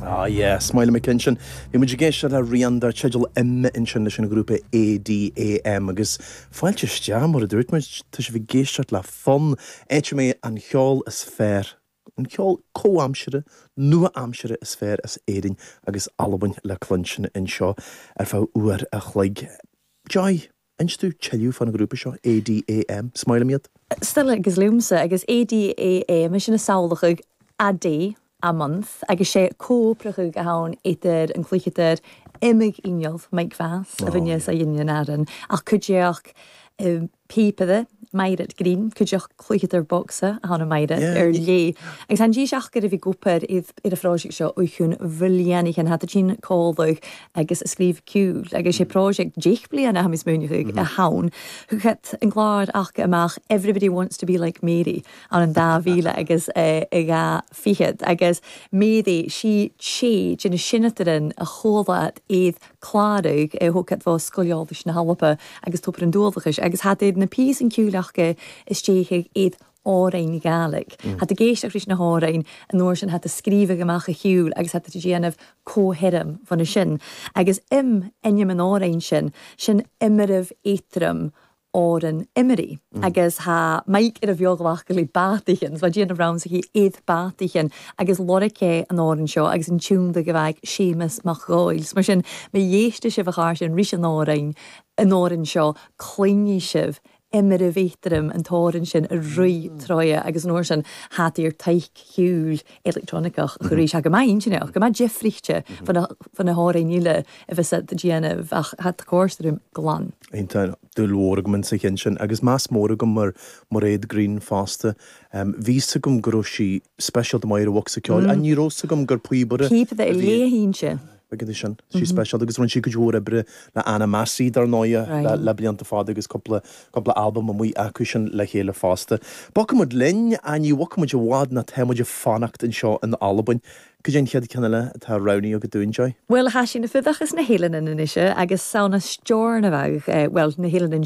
Smaile McKinshin. I muid géiste a riandar teidir in sin leis an grúpa ADAM agus fáilte steam mar a dúirt mar tá sé bhí géisteart le fun éite mé an cheol is fér. An cheol cóamsere, nua amsere is fér as éing agus albain le clunsin in seo fá uair a chhlaig. Joy, instú teiliú fan a grúpa seo ADAM, smaile miad? Stille agus lúmsa agus ADAM is sin na saolacha a day a month agus sé cópracha a hán éidir an chluichetar imig inolf meid fas a bhaine sa dhéine aran ach cudéach pípade mairid green cudéach chluichetar boxa a hána mairid lé. Agus an dí seach gur a bhí gúpar iad a fráisic seo uithún bhilianig an hat a tín cóldach agus scríb cúil agus sé próiseach déich bliana ha mis múnichuig a hán chuchat an gláir ach amach everybody wants to be like Mary an dá bhíle agus i ga fichad agus médi si sé na sinnatarin a chólaat iad cláraig thuchat bh scoileáldais na halapa agus tupar an dúlachas agus hat éad na pís an cúlaachcha is téigh iad árain galig. Hat a géisteach rís na hárain an nóir sin hat a scríbe amach a hiúil agus hat a géanamh cóhirim van a sin. Agus innim an árain sin imirimh éitrim áran imirí. Agus ha maic ar a bheoglach go lí bátichen, so díana ram sa hí éad bátichen agus loricé an áran seo agus an túnda go bhaig sémas mach gáils. Mar sin me dhéiste sibh a cháir sin rís an áran seo clíní sibh imirimh éitrim an táran sin a rui troia agus nóir sin hat ar teich hiúil electronicach chuéis a go main sin go má Jeffrichte van a hárain ile a bheit set a díanamh ach hat cóirstarum glan. Einta dúlhóragman sa chin sin agus más móragam mar éad green fásta vísa gom grosí special do mair a wach sa ceáil a ní rósa gom gur puibore. Keep the léhínse. Sin sí special agus run si go dúór ebre le Anna Massey dar náia le blianta fád agus coppla album a mui acu sin le chéile fásta. Bacamud linn a ní wacamud a bhád na téimeid fannacht in seo an albain. Cudén chead cenne tá raní a go dúinjoy? Well, ha sin na fudachas na hélan in isise agus sauna stjórna bheith, well, na hélan in